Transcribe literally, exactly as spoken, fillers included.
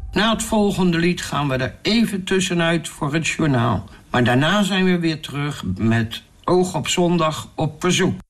Na het volgende lied gaan we er even tussenuit voor het journaal. Maar daarna zijn we weer terug met Oog op Zondag op verzoek.